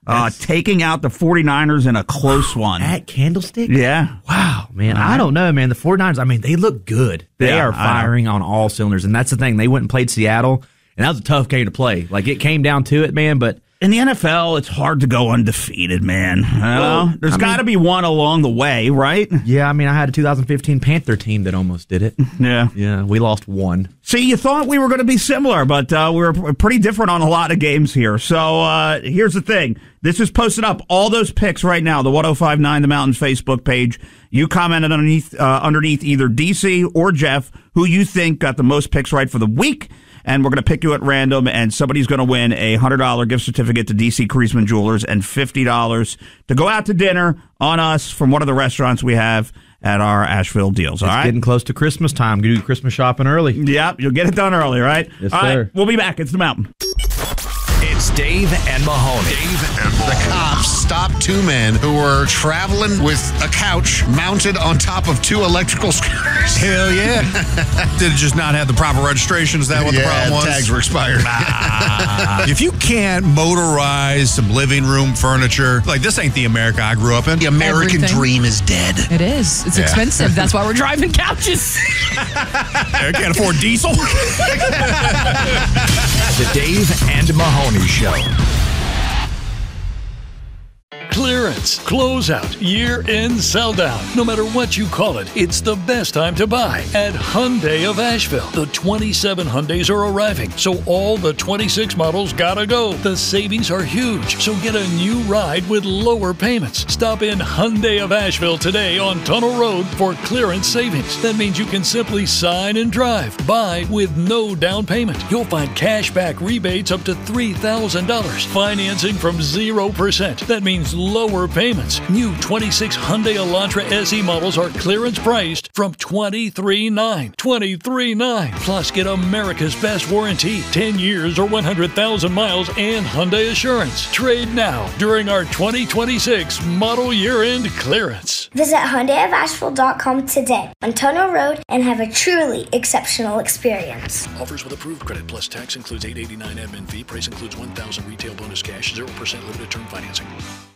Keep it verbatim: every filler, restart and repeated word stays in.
uh, taking out the 49ers in a close one. At Candlestick? Yeah. Wow, man. All I right. don't know, man. The 49ers, I mean, they look good. They Yeah, are firing on all cylinders, and that's the thing. They went and played Seattle, and that was a tough game to play. Like, it came down to it, man, but In the N F L, it's hard to go undefeated, man. You know? Well, There's got to be one along the way, right? yeah, I mean, I had a two thousand fifteen Panther team that almost did it. Yeah. Yeah, we lost one. See, you thought we were going to be similar, but uh, we were pretty different on a lot of games here. So uh, here's the thing. This is posted up, all those picks right now, the ten fifty-nine The Mountains Facebook page. You commented underneath, uh, underneath either D C or Jeff who you think got the most picks right for the week. And we're going to pick you at random, and somebody's going to win a one hundred dollars gift certificate to D C Creasman Jewelers and fifty dollars to go out to dinner on us from one of the restaurants we have at our Asheville deals. All It's right? getting close to Christmas time. Do Christmas shopping early. Yep, you'll get it done early, right? Yes, All sir. right, we'll be back. It's The Mountain. It's Dave and Mahoney. Dave and Mahoney. The cops stopped two men who were traveling with a couch mounted on top of two electrical scooters. Hell yeah. Did it just not have the proper registration? Is that what yeah, the problem was? tags were expired. If you can't motorize some living room furniture, like this ain't the America I grew up in. The American Everything. dream is dead. It is. It's Yeah. expensive. That's why we're driving couches. I can't afford diesel. The Dave and Mahoney Show. Clearance, closeout, year-end sell-down. No matter what you call it, it's the best time to buy at Hyundai of Asheville. The twenty-seven Hyundais are arriving, so all the twenty-six models gotta go. The savings are huge, so get a new ride with lower payments. Stop in Hyundai of Asheville today on Tunnel Road for clearance savings. That means you can simply sign and drive. Buy with no down payment. You'll find cash back rebates up to three thousand dollars. Financing from zero percent. That means lower payments. New twenty-six Hyundai Elantra S E models are clearance priced from twenty-three nine. twenty-three nine. Plus, get America's best warranty, ten years or one hundred thousand miles, and Hyundai Assurance. Trade now during our twenty twenty-six model year-end clearance. Visit Hyundai of Asheville dot com today on Tunnel Road and have a truly exceptional experience. Offers with approved credit plus tax includes eight eighty-nine admin fee. Price includes one thousand retail bonus cash, zero percent limited term financing.